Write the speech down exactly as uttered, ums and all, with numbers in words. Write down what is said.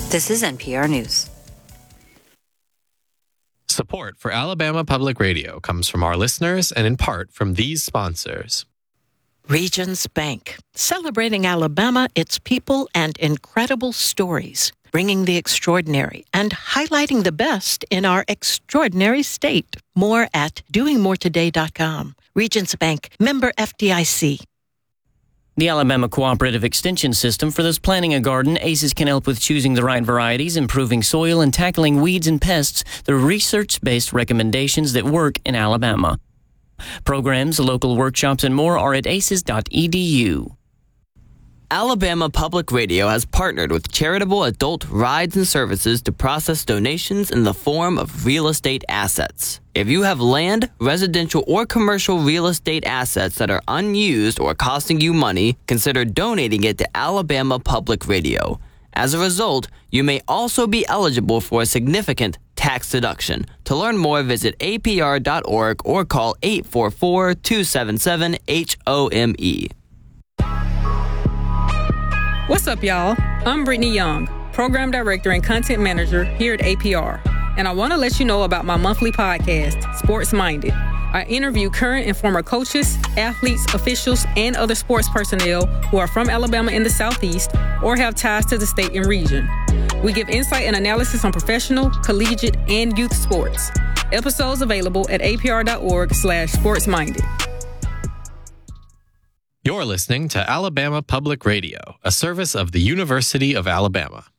This is N P R News. Support for Alabama Public Radio comes from our listeners and in part from these sponsors. Regions Bank, celebrating Alabama, its people, and incredible stories, bringing the extraordinary and highlighting the best in our extraordinary state. More at doing more today dot com. Regions Bank, member F D I C. The Alabama Cooperative Extension System for those planting a garden, ACES can help with choosing the right varieties, improving soil, and tackling weeds and pests, the research-based recommendations that work in Alabama. Programs, local workshops, and more are at aces dot e d u. Alabama Public Radio has partnered with Charitable Adult Rides and Services to process donations in the form of real estate assets. If you have land, residential, or commercial real estate assets that are unused or costing you money, consider donating it to Alabama Public Radio. As a result, you may also be eligible for a significant tax deduction. To learn more, visit a p r dot org or call eight four four, two seven seven, H O M E. What's up, y'all? I'm Brittany Young, Program Director and Content Manager here at A P R, and I want to let you know about my monthly podcast, Sports Minded. I interview current and former coaches, athletes, officials, and other sports personnel who are from Alabama in the Southeast or have ties to the state and region. We give insight and analysis on professional, collegiate, and youth sports. Episodes available at a p r dot org slash sports minded. You're listening to Alabama Public Radio, a service of the University of Alabama.